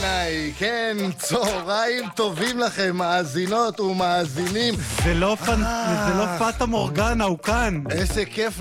בעיניי, כן, צהריים טובים לכם, מאזינות ומאזינים. זה לא פאטה מורגנה, הוא כאן. איזה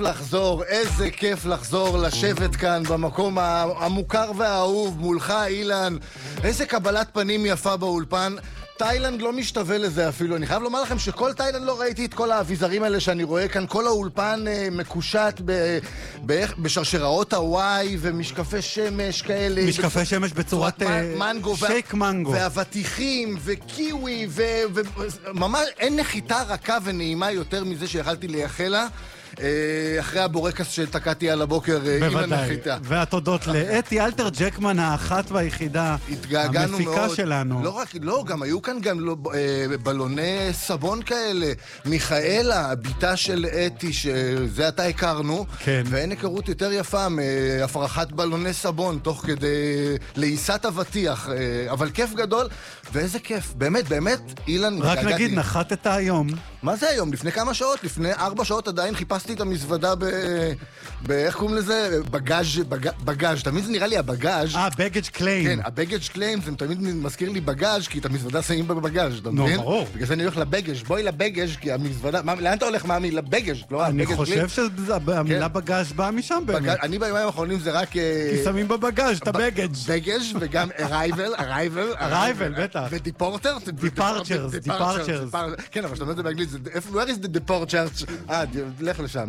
כיף לחזור לשבת כאן במקום המוכר והאהוב מולך, אילן. איזה קבלת פנים יפה באולפן. תאילנד לא משתווה לזה אפילו. אני חייב לומר לכם שכל תאילנד לא ראיתי את כל האביזרים האלה שאני רואה כאן. כל האולפן מקושט בשרשראות הוואי ומשקפי שמש כאלה. משקפי שמש בצורת שייק מנגו. והוותיכים וקיווי וממש אין נחיתה רכה ונעימה יותר מזה שיכלתי לייחל לה. אחרי הבורקס שתקעתי על הבוקר עם הנחיתה. והתודות לאתי אלתר ג'קמן האחת והיחידה, המפיקה שלנו. לא, גם היו כאן גם בלוני סבון כאלה. מיכאלה, הביתה של אתי, שזה אתה הכרנו, כן. ואין היכרות יותר יפה מהפרחת בלוני סבון, תוך כדי לעיסת אבטיח. אבל כיף גדול, ואיזה כיף. באמת, אילן, רק נגיד, נחתת היום. מה זה היום? לפני כמה שעות? לפני 4 שעות עדיין חיפשתי את המזוודה איך קוראים לזה? בגאז'. תמיד זה נראה לי הבגאז'. בגאז' קליים. כן, הבגאז' קליים זה תמיד מזכיר לי בגאז' כי את המזוודה שמים בבגאז', אתה מבין? ברור. בגלל זה אני הולך לבגאז', בואי לבגאז' כי המזוודה... לאן אתה הולך, מאמי? לבגאז', לא? אני חושב שהמילה בגאז' באה משם באמת. אני בימים האחרונים זה רק... כי שמים בבגאז' את הבגאז'. בגאז' וגם arrival, בטח. ודיפורטר. departures. כן, אבל שאתה אומר את זה באנגלית, where is the departure? לך לשם.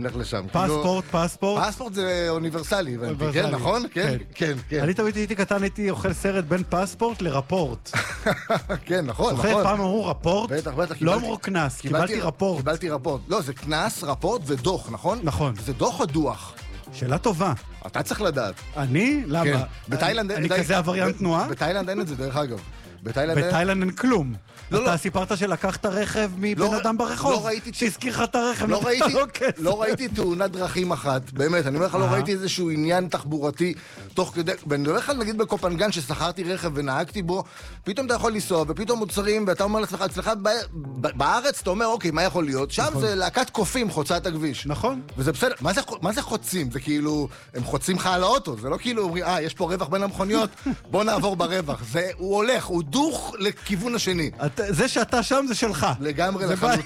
פספורט זה אוניברסלי, כן, נכון? כן. אני תמיד הייתי קטן, הייתי אוכל סרט בין פספורט לרפורט. כן, נכון. זוכר, פעם אמרו רפורט? בטח. לא אמרו כנס, קיבלתי רפורט. קיבלתי רפורט. לא, זה כנס, רפורט ודוח, נכון? נכון. זה דוח או דוח? שאלה טובה. אתה צריך לדעת. אני? למה? אני כזה עבריין תנועה? בתאילנד אין את זה, דרך אגב. בתאילנד אין כלום. אתה סיפרת שלקחת רכב מבן אדם ברחוב, שהזכיר לך את הרכב, לא ראיתי תאונת דרכים אחת, באמת, אני אומר לך, לא ראיתי איזשהו עניין תחבורתי תוך כדי, ואני הולך נגיד בקופנגן ששכרתי רכב ונהגתי בו, פתאום אתה יכול לנסוע, ופתאום מוצרים, ואתה אומר לעצמך, אצלך בארץ, אתה אומר, אוקיי, מה יכול להיות? שם זה להקת קופים חוצה את הכביש. נכון. וזה בסדר, מה זה חוצים? זה כאילו, הם חוצים לך על האוטו, זה לא כאילו אומרים, יש פה רווח בין המכוניות, בוא נעבור ברווח. הוא הולך, הוא דוך לכיוון השני. זה שאתה שם זה שלך. לגמרי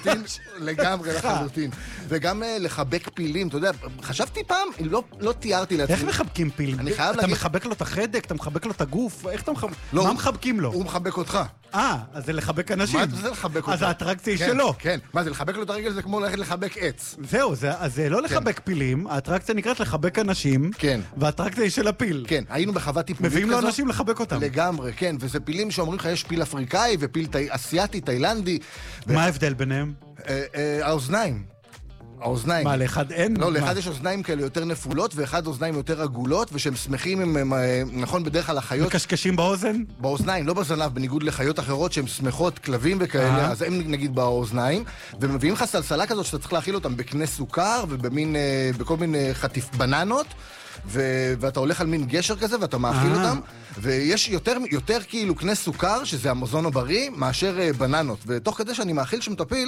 לחלוטין. וגם לחבק פילים, אתה יודע, חשבתי פעם, לא תיארתי לעצמי. איך מחבקים פיל? אתה מחבק לו את החדק, אתה מחבק לו את הגוף, איך אתה מחבק? מה מחבקים לו? הוא מחבק אותך. אז זה לחבק אנשים. מה זה לחבק אותך? אז האטרקציה היא שלו. כן, מה זה לחבק לו את הרגל זה כמו ללכת לחבק עץ. זהו, אז זה לא לחבק פילים, האטרקציה נקראת לחבק אנשים, והאטרקציה היא של הפיל. כן, היינו בחווה טיפולית כזאת. מביאים לו אנשים לחבק אותם. לגמרי, כן, וזה פילים שאומרים לך יש פיל אפריקאי ופיל אסיאטי, תאילנדי. מה ההבדל ביניהם? האוזניים. מה, לאחד אין? לא, לאחד יש אוזניים כאלה יותר נפולות, ואחד אוזניים יותר עגולות, ושהם שמחים עם, נכון, בדרך כלל החיות... מקשקשים באוזן? באוזניים, לא בזנב, בניגוד לחיות אחרות שהן שמחות, כלבים וכאלה, אז הם נגיד באוזניים, ומביאים לך סלסלה כזאת שאתה צריך להאכיל אותם בקנה סוכר, ובכל מיני בננות, ואתה הולך על מין גשר כזה, ואתה מאכיל אותם, ויש יותר כאילו קנה סוכר, שזה המזון הבריא, מאשר בננות. ותוך כדי שאני מאכיל שמטפיל,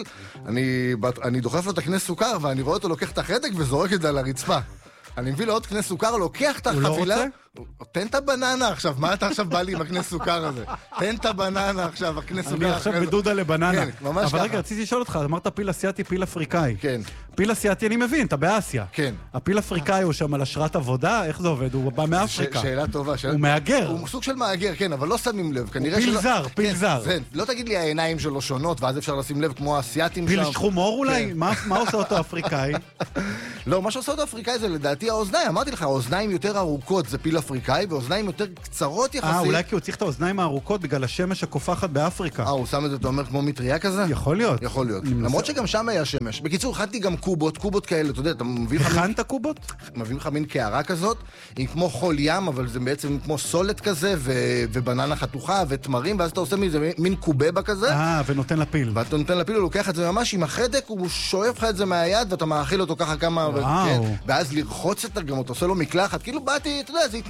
אני דוחף לו את הקנה סוכר, ואני רואה אותו לוקח את החדק וזורק את זה על הרצפה. אני מביא לו עוד קנה סוכר, לוקח את החבילה... הוא לא רוצה? תן את הבננה עכשיו, מה אתה עכשיו בא לי עם הקנה סוכר הזה? תן את הבננה עכשיו, הקנה סוכר. אני עכשיו בדודה לבננה. כן, ממש ככה. אבל רגע, רציתי לשאול אותך, אמרת פיל אסיאטי, פיל אפריקאי. כן. פיל אסיאטי אני מבין, אתה באסיה. כן. הפיל אפריקאי הוא שם על אשרת עבודה, איך זה עובד? הוא בא מאפריקה. שאלה טובה. הוא מאגר. הוא סוג של מאגר, כן, אבל לא שמים לב. פיל זר. לא תגיד לי העיניים שלו שונות, ואז אפשר לשים לב כמו האסיאטים שם. פיל שחום אור אולי? מה עושה אותו אפריקאי? לא, מה שעושה אותו אפריקאי זה לדעתי האוזניים. אמרתי לך, האוזניים יותר ארוכות זה פיל אפריקאי, ואוזניים יותר קצרות יחסית. אולי כי הוא צריך את האוזניים הארוכות בגלל השמש הקופחת באפריקה. הוא שם את זה, אתה אומר, כמו מטריה כזה? יכול להיות. למרות שגם שם היה שמש. בקיצור, הכנתי גם קובות כאלה, אתה יודע, אתה מביא לך... הכנת קובות? מביא לך מין קערה כזאת, עם כמו חול ים, אבל זה בעצם כמו סולת כזה, ובננה חתוכה, ותמרים, ואז אתה עושה מין קובבה כזה. ונותן לפיל. ואתה נותן לפיל, הוא לוקח את זה ממש עם החדק, הוא שואף לך את זה מהיד, ואתה מאכיל אותו ככה כמה... ואז לרחוץ את גם, אתה עושה לו מקלחת, כאילו באתי, אתה יודע, זה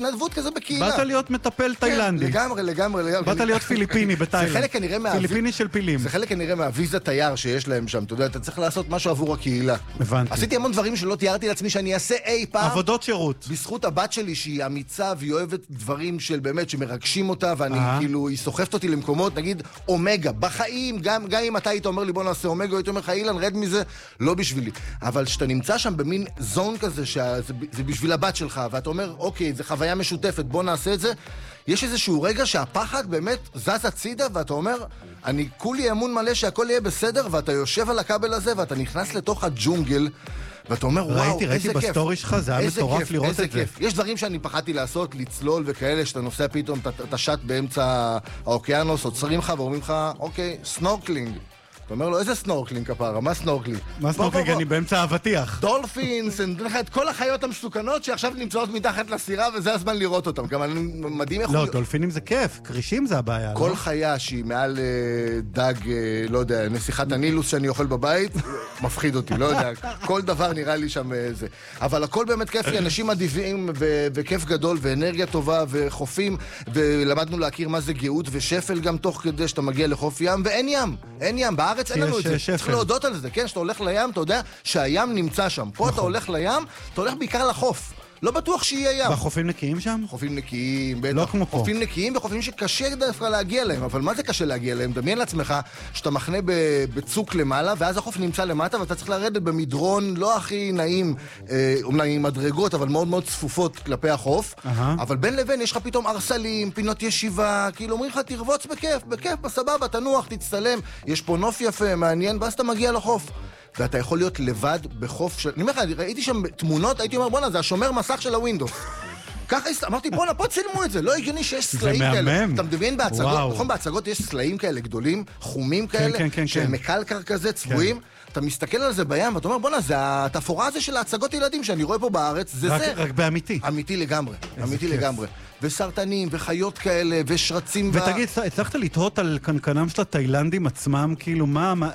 התנדבות כזה בקהילה. באת להיות מטפל תאילנדי. לגמרי. באת להיות פיליפיני בתאילנד. פיליפיני של פילים. זה חלק כנראה מהוויזה תייר שיש להם שם, אתה יודע, אתה צריך לעשות משהו עבור הקהילה. הבנתי. עשיתי המון דברים שלא תיארתי לעצמי שאני אעשה אי פעם. עבודות שירות. בזכות הבת שלי שהיא אמיצה והיא אוהבת דברים של באמת שמרגשים אותה, ואני כאילו, היא סוחפת אותי למקומות, נגיד אומגה, בחיים, גם אם אתה היית אומר לי בוא נעשה אומגה, הייתי אומר לך אילן, רד מזה, לא בשבילי. אבל שאתה נמצא שם במין זון כזה, שזה בשביל הבת שלך, ואתה אומר, אוקיי, זה חוויה משותפת, בוא נעשה את זה. יש איזשהו רגע שהפחד באמת זז הצידה, ואתה אומר, אני כולי אמון מלא שהכל יהיה בסדר, ואתה יושב על הכבל הזה, ואתה נכנס לתוך הג'ונגל, ואתה אומר, וואו, איזה כיף. ראיתי בסטורי שלך, זה היה מטורף לראות את זה. יש דברים שאני פחדתי לעשות, לצלול וכאלה, שאתה נוסע פתאום, אתה שט באמצע האוקיינוס, עוצרים לך ואומרים לך, אוקיי, סנורקלינג. אתה אומר לו, איזה סנורקלינג כפרה? מה סנורקלינג? מה סנורקלינג? אני באמצע האבטיח. דולפינס, אני נותן לך את כל החיות המסוכנות שעכשיו נמצאות מתחת לסירה, וזה הזמן לראות אותם. גם אני מדהים איך... לא, דולפינים זה כיף, קרישים זה הבעיה, לא? כל חיה שהיא מעל דג, לא יודע, נסיכת הנילוס שאני אוכל בבית, מפחיד אותי, לא יודע. כל דבר נראה לי שם זה. אבל הכל באמת כיף לי, אנשים אדיבים וכיף גדול, ואנרגיה טובה, וחופים, ולמדנו להכיר מה זה גאות ושפל גם תוך כדי שאתה מגיע לחוף ים, ואין ים, אין ים. בארץ אין לנו את זה. צריך להודות על זה, כן? שאתה הולך לים, אתה יודע שהים נמצא שם. פה אתה הולך לים, אתה הולך בעיקר לחוף. לא בטוח שיהיה ים. והחופים נקיים שם? חופים נקיים, בטח. לא כמו פה. חופים נקיים וחופים שקשה דווקא להגיע להם. אבל מה זה קשה להגיע להם? דמיין לעצמך שאתה מחנה בצוק למעלה, ואז החוף נמצא למטה, ואתה צריך לרדת במדרון לא הכי נעים, אומנם עם מדרגות, אבל מאוד מאוד צפופות כלפי החוף. אבל בין לבין יש לך פתאום ארסלים, פינות ישיבה, כאילו אומרים לך תרבוץ בכיף, בסבבה, תנוח, תצטלם. יש פה נוף יפה, מעניין, ואז אתה מגיע לחוף. ואתה יכול להיות לבד בחוף של... אני אומר לך, ראיתי שם תמונות, הייתי אומר, בונה, זה השומר מסך של הווינדוס. ככה אמרתי, בונה, פה צילמו את זה. לא הגיוני שיש סלעים כאלה. אתה מדמיין בהצגות, נכון, בהצגות יש סלעים כאלה גדולים, חומים כאלה, שהם מקלקר כזה, צבועים. אתה מסתכל על זה בים, ואתה אומר, בונה, זה התפאורה הזה של ההצגות ילדים שאני רואה פה בארץ, זה זה. רק באמיתי. אמיתי לגמרי, אמיתי לגמרי. וסרטנים, וחיות כאלה, ושרצים... ותגיד, הצלחת לתהות על קנקנם של התאילנדים עצמם, כאילו,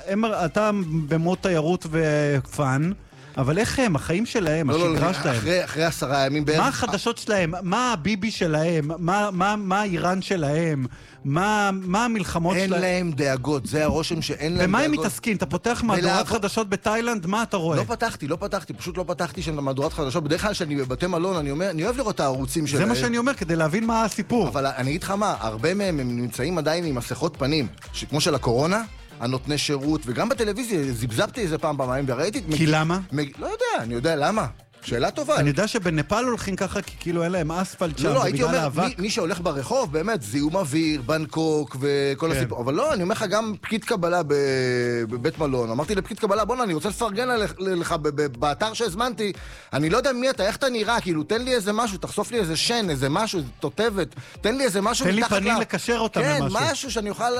אתה במות תיירות ופן, אבל איך הם, החיים שלהם, השגרה שלהם? אחרי 10 ימים בערך... מה החדשות שלהם? מה הביבי שלהם? מה האיראן שלהם? מה המלחמות שלהם? אין להם דאגות, זה הרושם שאין להם דאגות. במה הם מתעסקים? אתה פותח מהדורת חדשות בתאילנד, מה אתה רואה? פשוט לא פתחתי שם מהדורת חדשות. בדרך כלל שאני בבתי מלון, אני אוהב לראות את הערוצים שלהם. זה מה שאני אומר, כדי להבין מה הסיפור. אבל אני אגיד לך מה, הרבה מהם הם נמצאים עדיין עם מסכות פנים, כמו של הקורונה, הנותני שירות, וגם בטלוויזיה, זיבזבתי איזה פעמיים, וראיתי... כי למה? לא יודע, אני יודע למה. שאלה טובה. אני יודע שבנפאל הולכים ככה, כי כאילו אין להם אספלט שם, לא, הייתי אומר, מי שהולך ברחוב, באמת, זיהום אוויר, בנקוק וכל הסיפור. אבל לא, אני אומר לך, גם פקיד קבלה בבית מלון. אמרתי לפקיד קבלה, בוא, אני רוצה לפרגן לך באתר שהזמנתי. אני לא יודע מי אתה, איך אתה נראה, כאילו, תן לי איזה משהו, תחשוף לי איזה שן, איזה משהו, איזה תותבת, תן לי איזה משהו. תן לי פנים לקשר אותם למשהו. כן, משהו שאני אוכל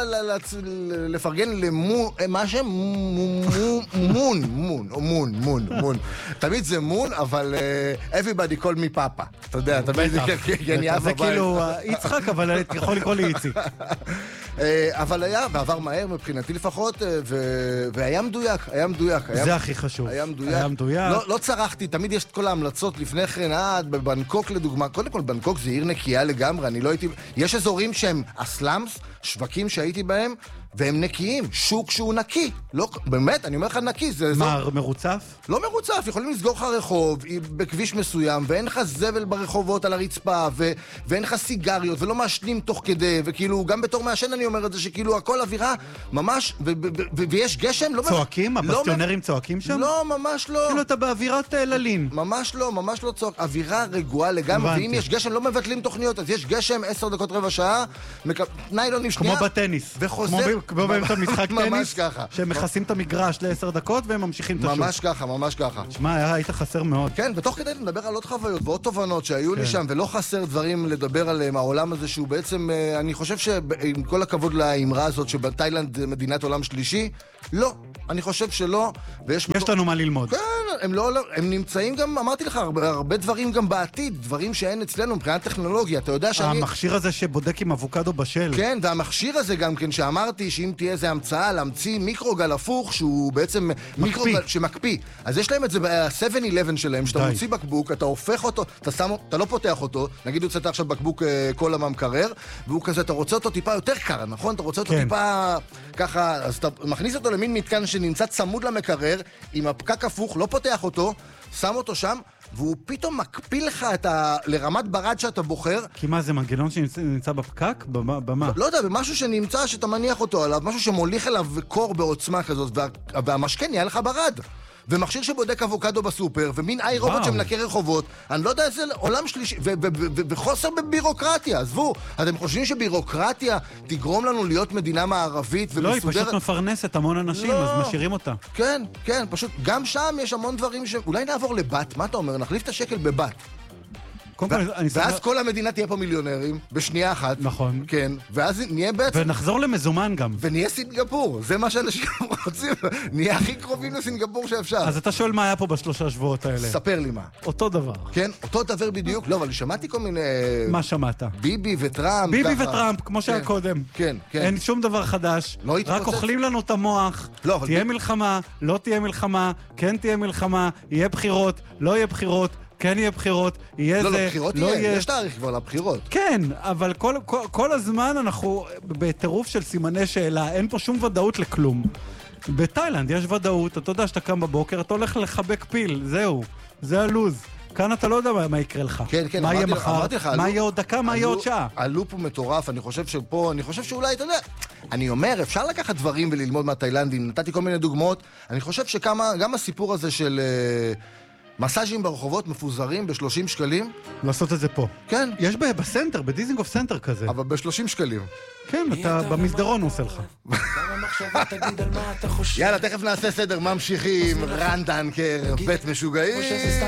לפרגן מה שם? מון. תמיד זה מון, אבל everybody call me papa. אתה יודע, תמיד זה גניאב הבית. זה כאילו יצחק, אבל יכול לקרוא לי איציק. אבל היה, ועבר מהר מבחינתי לפחות, והיה מדויק, היה מדויק. זה הכי חשוב. היה מדויק. לא צרחתי, תמיד יש את כל ההמלצות לפני כן, בבנקוק לדוגמה. קודם כל, בנקוק זה עיר נקייה לגמרי, אני לא הייתי... יש אזורים שהם הסלאמס, שווקים שהייתי בהם, והם נקיים, שוק שהוא נקי. לא, באמת, אני אומר לך נקי. מה, מרוצף? לא מרוצף, יכולים לסגור לך רחוב בכביש מסוים, ואין לך זבל ברחובות על הרצפה, ואין לך סיגריות, ולא מעשנים תוך כדי, וכאילו, גם בתור מעשן אני אומר את זה, שכאילו הכל אווירה ממש, ויש גשם, לא... צועקים? הבסטיונרים צועקים שם? לא, ממש לא. כאילו אתה באווירת ללין. ממש לא צועק. אווירה רגועה לגמרי, ואם יש גשם, לא מבטלים תוכניות, אז יש גשם 10 דקות רבע שעה, ניילונים שנייה, כמו בטניס. כמו באמצע משחק טניס, שהם מכסים את המגרש ל10 דקות והם ממשיכים את השוק. ממש ככה. שמע, היית חסר מאוד. כן, ותוך כדי נדבר על עוד חוויות ועוד תובנות שהיו לי שם, ולא חסר דברים לדבר עליהם, העולם הזה שהוא בעצם, אני חושב שעם כל הכבוד לאמרה הזאת שבתאילנד מדינת עולם שלישי, לא. אני חושב שלא. יש לנו מה ללמוד. כן, הם נמצאים גם, אמרתי לך, הרבה דברים גם בעתיד, דברים שאין אצלנו מבחינת טכנולוגיה. אתה יודע שאני... המכשיר הזה שבודק עם אבוקדו בשל. כן, והמכשיר הזה גם כן, שאמרתי שאם תהיה איזה המצאה להמציא מיקרוגל הפוך, שהוא בעצם מיקרוגל שמקפיא. אז יש להם את זה ב-7-11 שלהם, שאתה מוציא בקבוק, אתה הופך אותו, אתה לא פותח אותו, נגיד הוצאת עכשיו בקבוק כל המקרר, והוא כזה, אתה רוצה אותו טיפה יותר קר, נכון? אתה רוצה אותו טיפה ככה, אז אתה מכניס אותו למין מתקן שנמצא צמוד למקרר, עם הפקק הפוך, לא פותח אותו, שם אותו שם, והוא פתאום מקפיא לך לרמת ברד שאתה בוחר. כי מה, זה מנגנון שנמצא בפקק? במה? לא יודע, במשהו שנמצא שאתה מניח אותו עליו, משהו שמוליך אליו קור בעוצמה כזאת, והמשקה נהיה לך ברד. ומכשיר שבודק אבוקדו בסופר, ומין איי רובוט שמנקה רחובות, אני לא יודע איזה עולם שלישי, וחוסר בבירוקרטיה, עזבו. אתם חושבים שבירוקרטיה תגרום לנו להיות מדינה מערבית ומסודרת? לא, היא פשוט מפרנסת המון אנשים, אז משאירים אותה. כן, כן, פשוט גם שם יש המון דברים אולי נעבור לבת, מה אתה אומר? נחליף את השקל בבת. ואז כל המדינה תהיה פה מיליונרים, בשנייה אחת. נכון. כן, ואז נהיה בעצם... ונחזור למזומן גם. ונהיה סינגפור, זה מה שאנשים רוצים. נהיה הכי קרובים לסינגפור שאפשר. אז אתה שואל מה היה פה בשלושה שבועות האלה. ספר לי מה. אותו דבר. כן, אותו דבר בדיוק. לא, אבל שמעתי כל מיני... מה שמעת? ביבי וטראמפ. ביבי וטראמפ, כמו שהיה קודם. כן, כן. אין שום דבר חדש. רק אוכלים לנו את המוח. תהיה מלחמה, לא תהיה מלחמה, כן תהיה מלחמה, יהיה בחירות, לא יהיה בחירות. כן יהיה בחירות, יהיה לא, זה, לבחירות לא יהיה, יש תאריך כבר לבחירות. כן, אבל כל הזמן אנחנו בטירוף של סימני שאלה, אין פה שום ודאות לכלום. בתאילנד יש ודאות, אתה יודע שאתה קם בבוקר, אתה הולך לחבק פיל, זהו, זה הלוז. כאן אתה לא יודע מה יקרה לך. כן, כן, מה יהיה מחר, מה יהיה עוד דקה, מה יהיה עוד שעה. הלופ הוא מטורף, אני חושב שפה, אני חושב שאולי, אתה יודע, אני אומר, אפשר לקחת דברים וללמוד מהתאילנדים, נתתי כל מיני דוגמאות, אני חושב גם הסיפור הזה של... מסאז'ים ברחובות מפוזרים ב-30 שקלים. לעשות את זה פה. כן. יש בסנטר, בדיזינגוף סנטר כזה. אבל ב-30 שקלים. כן, אתה במסדרון עושה לך. יאללה, תכף נעשה סדר, ממשיכים, רן דנקר, בית משוגעים.